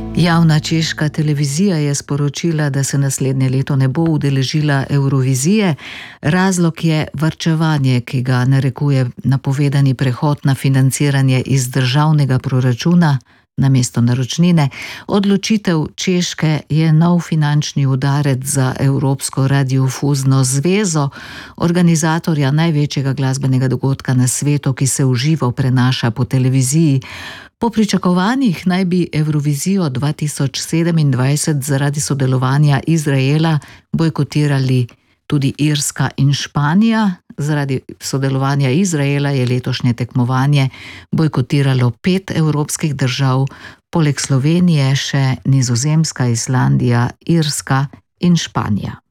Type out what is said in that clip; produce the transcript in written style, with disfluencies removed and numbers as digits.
Javna češka televizija je sporočila, da se naslednje leto ne bo udeležila Evrovizije. Razlog je varčevanje, ki ga narekuje napovedani prehod na financiranje iz državnega proračuna namesto naročnine. Odločitev Češke je nov finančni udarec za Evropsko radiodifuzno zvezo, organizatorja največjega glasbenega dogodka na svetu, ki se v živo prenaša po televiziji. Po pričakovanjih naj bi Evrovizijo 2027 zaradi sodelovanja Izraela bojkotirali tudi Irska in Španija. Zaradi sodelovanja Izraela je letošnje tekmovanje bojkotiralo 5 evropskih držav, poleg Slovenije še Nizozemska, Islandija, Irska in Španija.